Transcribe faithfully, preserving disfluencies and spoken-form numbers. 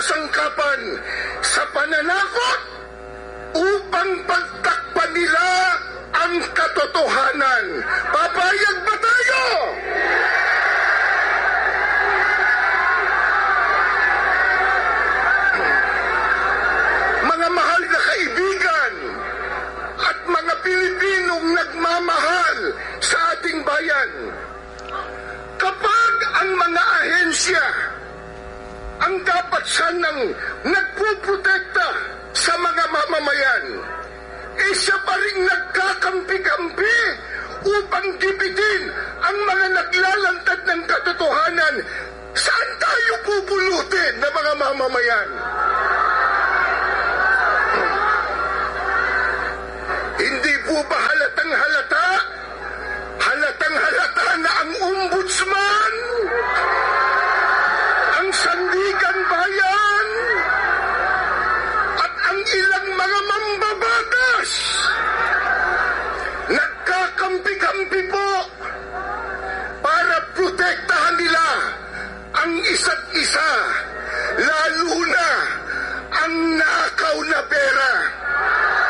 kasangkapan sa pananakot upang pagtakpan nila ang katotohanan. Papayag ba tayo? Mga mahal na kaibigan at mga Pilipinong nagmamahal sa ating bayan, kapag ang mga ahensya ang dapat sanang nagpuprotekta sa mga mamamayan, eh siya pa rin nagkakampi-kampi upang gibitin ang mga naglalantad ng katotohanan, saan tayo pupulutin na mga mamamayan? Hindi po ba halatang halata? Halatang halata na ang ombudsman, ang sandigan bayan, at ang ilang mga mambabatas nagkakampi-kampi po para protektahan nila ang isa't isa, lalo na ang nakaw na pera.